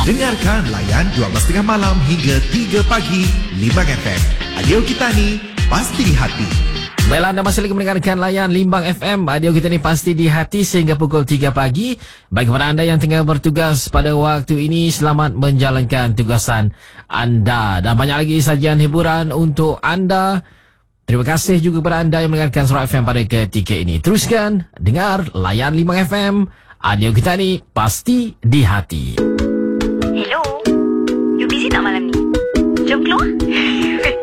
Dengarkan layan 12.30 malam hingga 3 pagi 5 FM. Audio kita ni pasti di hati. Baiklah, anda masih lagi mendengarkan layan Limbang FM. Audio kita ni pasti di hati sehingga pukul 3 pagi. Bagi kepada anda yang tengah bertugas pada waktu ini, selamat menjalankan tugasan anda. Dan banyak lagi sajian hiburan untuk anda. Terima kasih juga kepada anda yang mendengarkan Surat FM pada ketika ini. Teruskan dengar layan Limbang FM. Audio kita ni pasti di hati. Hello, you busy tak malam ni? Jom keluar.